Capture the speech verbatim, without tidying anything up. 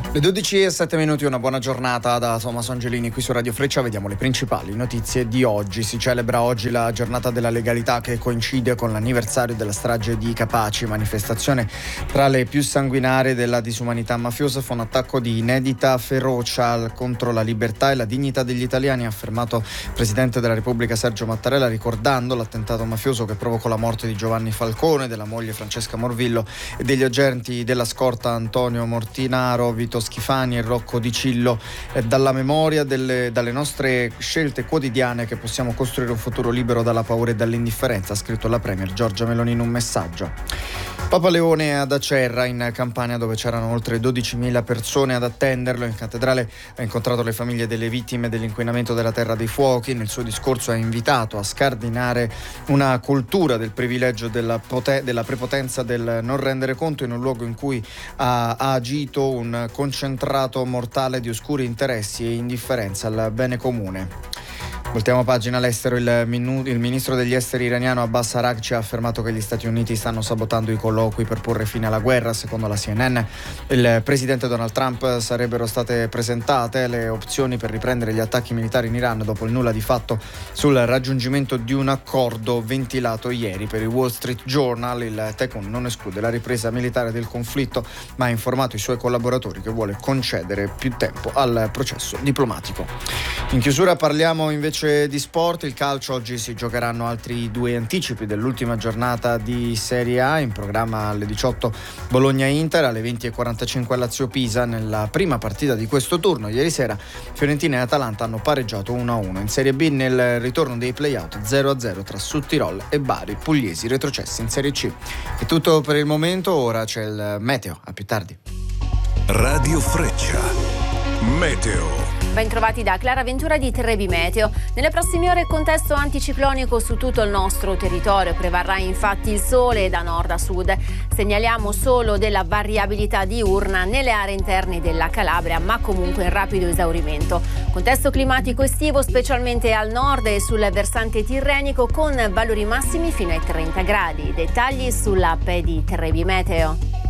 Le dodici e sette minuti, una buona giornata da Thomas Angelini qui su Radio Freccia. Vediamo le principali notizie di oggi. Si celebra oggi la giornata della legalità, che coincide con l'anniversario della strage di Capaci, manifestazione tra le più sanguinarie della disumanità mafiosa. Fu un attacco di inedita ferocia contro la libertà e la dignità degli italiani, ha affermato il Presidente della Repubblica Sergio Mattarella, ricordando l'attentato mafioso che provocò la morte di Giovanni Falcone, della moglie Francesca Morvillo e degli agenti della scorta Antonio Mortinaro, Vito Schifani e Rocco Di Cillo. Eh, dalla memoria delle, dalle nostre scelte quotidiane che possiamo costruire un futuro libero dalla paura e dall'indifferenza, ha scritto la Premier Giorgia Meloni in un messaggio. Papa Leone ad Acerra, in Campania, dove c'erano oltre dodicimila persone ad attenderlo. In cattedrale ha incontrato le famiglie delle vittime dell'inquinamento della Terra dei Fuochi. Nel suo discorso ha invitato a scardinare una cultura del privilegio, della, pote- della prepotenza, del non rendere conto, in un luogo in cui ha, ha agito un concentrato mortale di oscuri interessi e indifferenza al bene comune. Voltiamo pagina all'estero. Il, minu- il ministro degli esteri iraniano Abbas Araghchi ha affermato che gli Stati Uniti stanno sabotando i colloqui per porre fine alla guerra. Secondo la C N N, il presidente Donald Trump, sarebbero state presentate le opzioni per riprendere gli attacchi militari in Iran dopo il nulla di fatto sul raggiungimento di un accordo ventilato ieri. Per il Wall Street Journal, il Tycoon non esclude la ripresa militare del conflitto, ma ha informato i suoi collaboratori che vuole concedere più tempo al processo diplomatico. In chiusura parliamo invece di sport. Il calcio: oggi si giocheranno altri due anticipi dell'ultima giornata di Serie A. In programma alle diciotto Bologna-Inter, alle venti e quarantacinque Lazio-Pisa. Nella prima partita di questo turno, ieri sera, Fiorentina e Atalanta hanno pareggiato uno a uno. In Serie B, nel ritorno dei play-out, zero a zero tra Südtirol e Bari, pugliesi retrocessi in Serie C. È tutto per il momento, ora c'è il meteo. A più tardi. Radio Freccia Meteo. Ben trovati da Clara Ventura di Trebi Meteo. Nelle prossime ore contesto anticiclonico su tutto il nostro territorio. Prevarrà infatti il sole da nord a sud. Segnaliamo solo della variabilità diurna nelle aree interne della Calabria, ma comunque in rapido esaurimento. Contesto climatico estivo specialmente al nord e sul versante tirrenico, con valori massimi fino ai trenta gradi. Dettagli sull'app di Trebi Meteo.